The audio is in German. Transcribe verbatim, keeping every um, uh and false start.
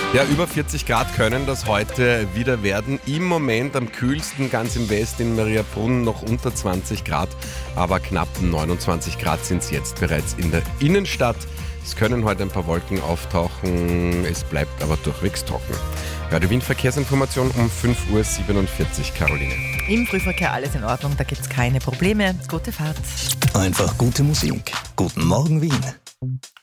Ja, über vierzig Grad können das heute wieder werden. Im Moment am kühlsten ganz im Westen in Mariabrunn noch unter zwanzig Grad, aber knapp neunundzwanzig Grad sind es jetzt bereits in der Innenstadt. Es können heute ein paar Wolken auftauchen, es bleibt aber durchwegs trocken. Ja, die Wien-Verkehrsinformation um fünf Uhr siebenundvierzig, Caroline. Im Frühverkehr alles in Ordnung, da gibt es keine Probleme. Gute Fahrt. Einfach gute Musik. Guten Morgen, Wien.